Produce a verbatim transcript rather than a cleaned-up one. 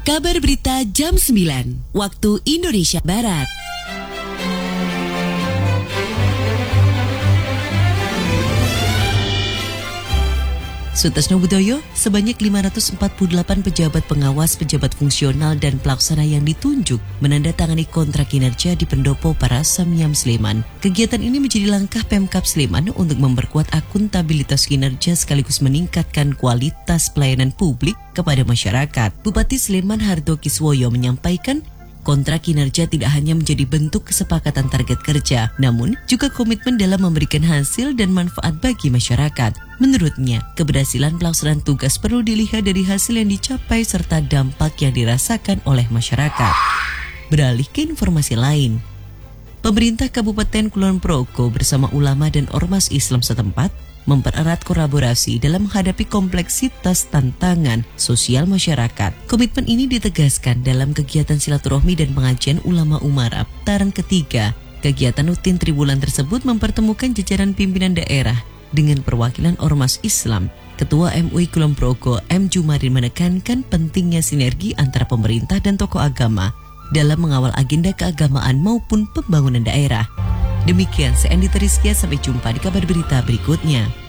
Kabar berita jam sembilan, waktu Indonesia Barat. Sutasno Budoyo, sebanyak lima ratus empat puluh delapan pejabat pengawas, pejabat fungsional, dan pelaksana yang ditunjuk menandatangani kontrak kinerja di Pendopo Parasamyam Sleman. Kegiatan ini menjadi langkah Pemkab Sleman untuk memperkuat akuntabilitas kinerja sekaligus meningkatkan kualitas pelayanan publik kepada masyarakat. Bupati Sleman Hardo Kiswoyo menyampaikan, kontrak kinerja tidak hanya menjadi bentuk kesepakatan target kerja, namun juga komitmen dalam memberikan hasil dan manfaat bagi masyarakat. Menurutnya, keberhasilan pelaksanaan tugas perlu dilihat dari hasil yang dicapai serta dampak yang dirasakan oleh masyarakat. Beralih ke informasi lain, pemerintah Kabupaten Kulon Progo bersama ulama dan ormas Islam setempat mempererat kolaborasi dalam menghadapi kompleksitas tantangan sosial masyarakat. Komitmen ini ditegaskan dalam kegiatan silaturahmi dan pengajian ulama Umara putaran ketiga. Kegiatan rutin tribulan tersebut mempertemukan jajaran pimpinan daerah dengan perwakilan ormas Islam. Ketua M U I Kulon Progo M. Jumarin menekankan pentingnya sinergi antara pemerintah dan tokoh agama dalam mengawal agenda keagamaan maupun pembangunan daerah. Demikian, saya Andi Teriskia, sampai jumpa di kabar berita berikutnya.